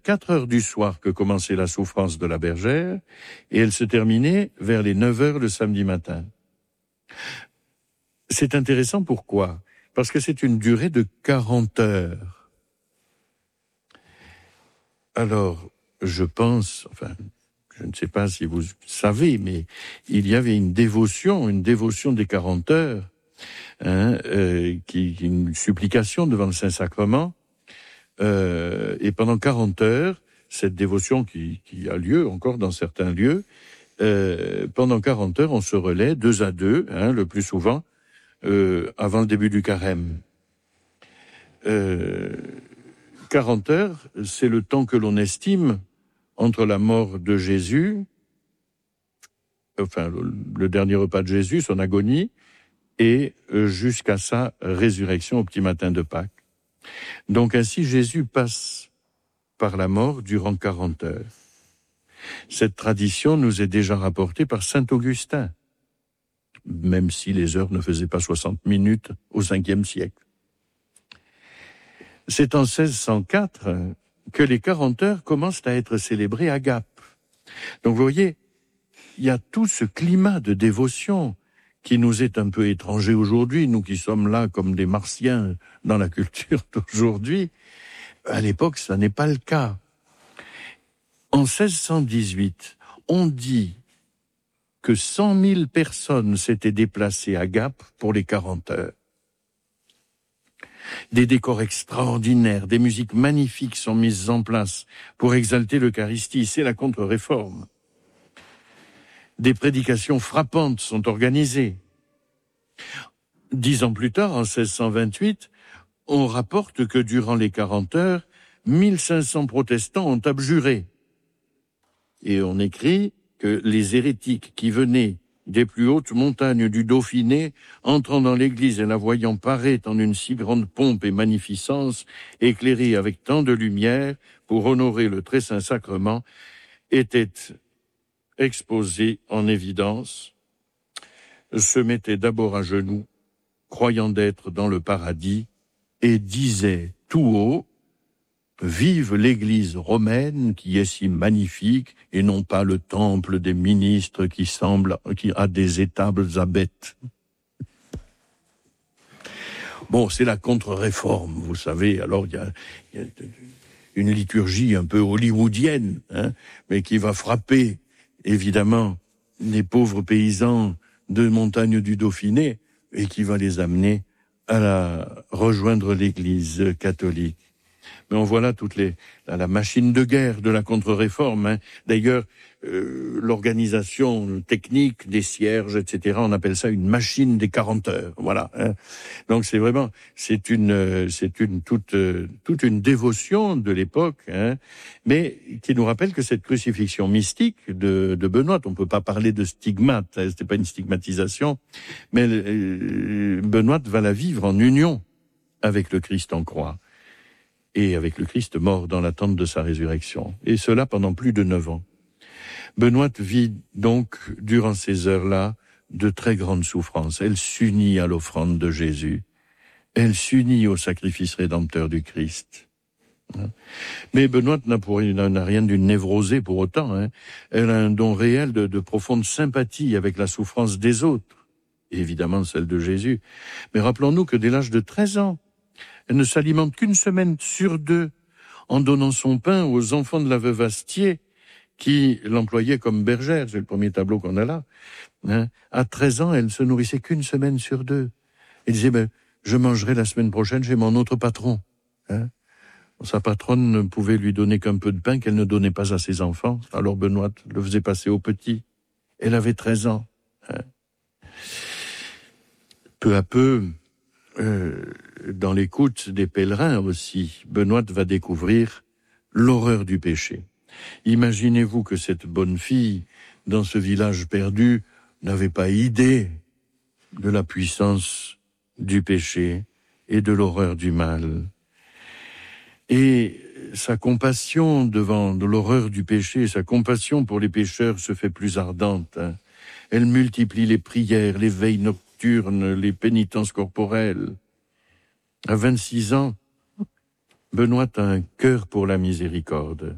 4 heures du soir que commençait la souffrance de la bergère, et elle se terminait vers les 9 heures le samedi matin. C'est intéressant, pourquoi ? Parce que c'est une durée de 40 heures. Alors, je pense, je ne sais pas si vous savez, mais il y avait une dévotion des 40 heures, une supplication devant le Saint-Sacrement, et pendant 40 heures, cette dévotion qui a lieu encore dans certains lieux, pendant 40 heures, on se relaie 2 à 2, le plus souvent, avant le début du carême. 40 heures, c'est le temps que l'on estime entre la mort de Jésus, le dernier repas de Jésus, son agonie, et jusqu'à sa résurrection au petit matin de Pâques. Donc ainsi, Jésus passe par la mort durant 40 heures. Cette tradition nous est déjà rapportée par saint Augustin, même si les heures ne faisaient pas 60 minutes au 5e siècle. C'est en 1604 que les 40 heures commencent à être célébrées à Gap. Donc vous voyez, il y a tout ce climat de dévotion qui nous est un peu étranger aujourd'hui, nous qui sommes là comme des martiens dans la culture d'aujourd'hui. À l'époque, ça n'est pas le cas. En 1618, on dit que 100 000 personnes s'étaient déplacées à Gap pour les 40 heures. Des décors extraordinaires, des musiques magnifiques sont mises en place pour exalter l'Eucharistie. C'est la contre-réforme. Des prédications frappantes sont organisées. 10 ans plus tard, en 1628, on rapporte que durant les 40 heures, 1500 protestants ont abjuré. Et on écrit que les hérétiques qui venaient des plus hautes montagnes du Dauphiné, entrant dans l'église et la voyant paraître en une si grande pompe et magnificence, éclairée avec tant de lumière pour honorer le très saint sacrement, étaient exposés en évidence, se mettaient d'abord à genoux, croyant d'être dans le paradis, et disaient tout haut: vive l'Église romaine qui est si magnifique, et non pas le temple des ministres qui a des étables à bêtes. Bon, c'est la contre-réforme, vous savez. Alors, il y a une liturgie un peu hollywoodienne, mais qui va frapper, évidemment, les pauvres paysans de montagne du Dauphiné, et qui va les amener à rejoindre l'Église catholique. Mais on voit là la machine de guerre de la contre-réforme. D'ailleurs, l'organisation technique des cierges, etc., on appelle ça une machine des 40 heures. Voilà. Donc c'est vraiment, toute une dévotion de l'époque, mais qui nous rappelle que cette crucifixion mystique de Benoît, on peut pas parler de stigmate, c'était pas une stigmatisation, mais Benoît va la vivre en union avec le Christ en croix, et avec le Christ mort dans l'attente de sa résurrection. Et cela pendant plus de 9 ans. Benoît vit donc, durant ces heures-là, de très grandes souffrances. Elle s'unit à l'offrande de Jésus. Elle s'unit au sacrifice rédempteur du Christ. Mais Benoît n'a rien d'une névrosée pour autant. Elle a un don réel de profonde sympathie avec la souffrance des autres. Et évidemment celle de Jésus. Mais rappelons-nous que dès l'âge de 13 ans, elle ne s'alimente qu'une semaine sur 2 en donnant son pain aux enfants de la veuve Astier, qui l'employait comme bergère. C'est le premier tableau qu'on a là. À 13 ans, elle se nourrissait qu'une semaine sur 2. Elle disait, je mangerai la semaine prochaine chez mon autre patron. Sa patronne ne pouvait lui donner qu'un peu de pain qu'elle ne donnait pas à ses enfants. Alors Benoît le faisait passer aux petits. Elle avait 13 ans. Peu à peu, dans l'écoute des pèlerins aussi, Benoît va découvrir l'horreur du péché. Imaginez-vous que cette bonne fille, dans ce village perdu, n'avait pas idée de la puissance du péché et de l'horreur du mal. Et sa compassion devant l'horreur du péché, sa compassion pour les pécheurs se fait plus ardente. Elle multiplie les prières, les veilles nocturnes, les pénitences corporelles. À 26 ans, Benoît a un cœur pour la miséricorde.